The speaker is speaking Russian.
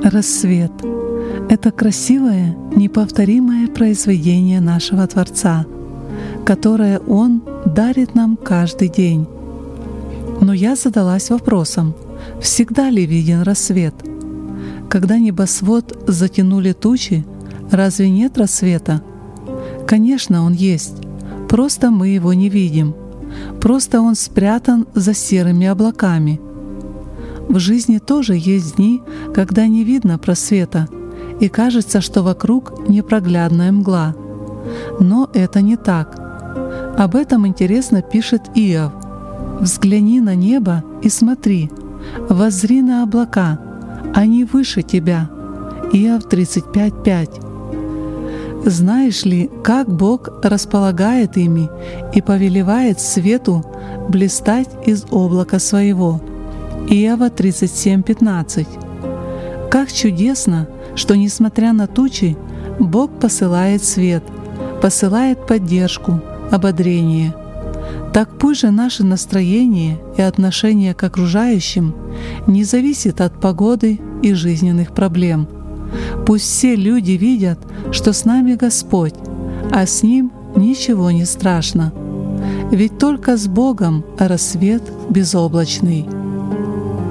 Рассвет — это красивое, неповторимое произведение нашего Творца, которое Он дарит нам каждый день. Но я задалась вопросом, всегда ли виден рассвет? Когда небосвод затянули тучи, разве нет рассвета? Конечно, он есть, просто мы его не видим, просто он спрятан за серыми облаками. В жизни тоже есть дни, когда не видно просвета, и кажется, что вокруг непроглядная мгла. Но это не так. Об этом интересно пишет Иов. «Взгляни на небо и смотри, воззри на облака, они выше тебя». Иов 35:5. Знаешь ли, как Бог располагает ими и повелевает свету блистать из облака своего? Иова 37:15. Как чудесно, что, несмотря на тучи, Бог посылает свет, посылает поддержку, ободрение. Так пусть же наше настроение и отношение к окружающим не зависит от погоды и жизненных проблем. Пусть все люди видят, что с нами Господь, а с Ним ничего не страшно. Ведь только с Богом рассвет безоблачный.